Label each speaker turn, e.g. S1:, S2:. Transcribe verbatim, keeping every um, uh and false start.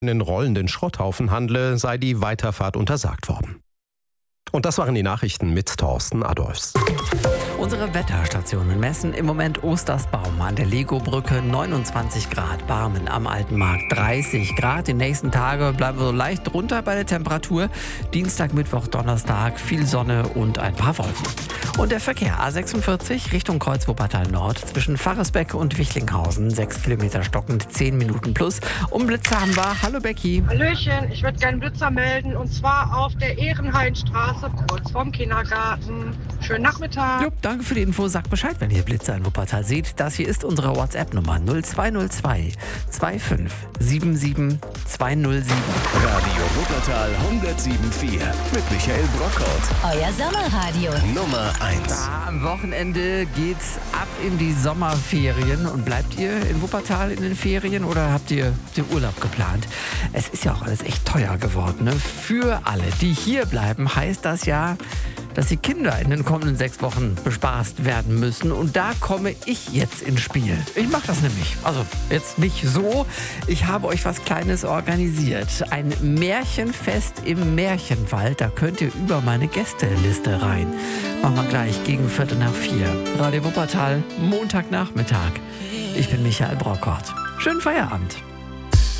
S1: in rollenden Schrotthaufen handle, sei die Weiterfahrt untersagt worden. Und das waren die Nachrichten mit Thorsten Adolfs.
S2: Unsere Wetterstationen messen im Moment Ostersbaum an der Lego-Brücke neunundzwanzig Grad, Barmen am Alten Markt dreißig Grad. Die nächsten Tage bleiben wir so leicht drunter bei der Temperatur. Dienstag, Mittwoch, Donnerstag viel Sonne und ein paar Wolken. Und der Verkehr A sechsundvierzig Richtung Kreuz Wuppertal Nord zwischen Pfarresbeck und Wichlinghausen. sechs Kilometer stockend, zehn Minuten plus. Um Blitzer haben wir. Hallo Becky.
S3: Hallöchen, ich würde gerne Blitzer melden und zwar auf der Ehrenhainstraße, kurz vorm Kindergarten. Schönen Nachmittag.
S2: Jo, danke für die Info. Sagt Bescheid, wenn ihr Blitzer in Wuppertal seht. Das hier ist unsere WhatsApp-Nummer null zwei null zwei zwei fünf sieben sieben zwei null sieben.
S4: Radio Wuppertal hundertsieben Komma vier mit Michael Brockhaus.
S5: Euer Sommerradio.
S4: Nummer eins.
S2: Ja, am Wochenende geht's ab in die Sommerferien. Und bleibt ihr in Wuppertal in den Ferien oder habt ihr den Urlaub geplant? Es ist ja auch alles echt teuer geworden. Ne? Für alle, die hier bleiben, heißt das ja, dass die Kinder in den kommenden sechs Wochen bespaßt werden müssen. Und da komme ich jetzt ins Spiel. Ich mache das nämlich. Also jetzt nicht so. Ich habe euch was Kleines organisiert. Ein Märchenfest im Märchenwald. Da könnt ihr über meine Gästeliste rein. Machen wir gleich gegen Viertel nach vier. Radio Wuppertal, Montagnachmittag. Ich bin Michael Brockhaus. Schönen Feierabend.